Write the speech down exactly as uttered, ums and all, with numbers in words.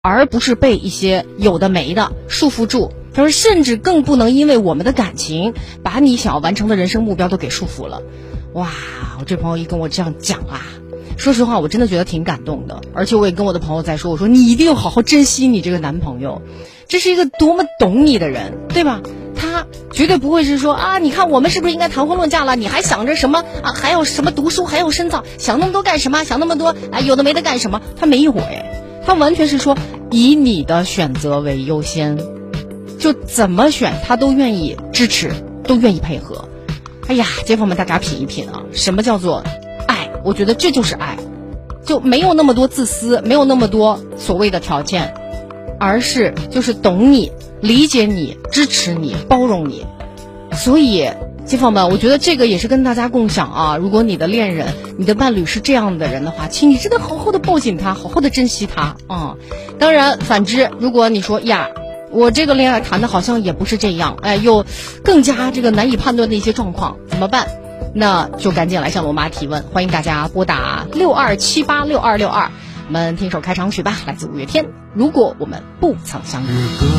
而不是被一些有的没的束缚住。他说甚至更不能因为我们的感情把你想要完成的人生目标都给束缚了。哇，我这朋友一跟我这样讲啊，说实话我真的觉得挺感动的。而且我也跟我的朋友在说，我说你一定要好好珍惜你这个男朋友，这是一个多么懂你的人，对吧？他绝对不会是说啊，你看我们是不是应该谈婚论嫁了，你还想着什么啊，还有什么读书还有深造，想那么多干什么，想那么多啊有的没的干什么。他没有哎，他完全是说以你的选择为优先，就怎么选他都愿意支持，都愿意配合。哎呀，街坊们大家品一品啊，什么叫做爱？我觉得这就是爱，就没有那么多自私，没有那么多所谓的条件，而是就是懂你，理解你，支持你，包容你。所以街坊们，我觉得这个也是跟大家共享啊，如果你的恋人，你的伴侣是这样的人的话，请你真的好好的抱紧他，好好的珍惜他啊、嗯。当然反之，如果你说呀我这个恋爱谈的好像也不是这样，哎，又更加这个难以判断的一些状况，怎么办？那就赶紧来向罗妈提问，欢迎大家拨打六二七八六二六二，我们听首开场曲吧，来自五月天，如果我们不曾相遇。